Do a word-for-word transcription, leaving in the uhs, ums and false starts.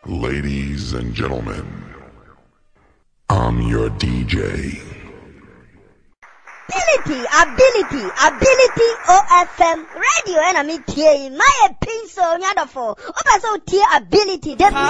Ladies and gentlemen, I'm your D J. Ability, ability, ability O F M radio and I'm it here. My opinion, so wonderful. Opa so ability.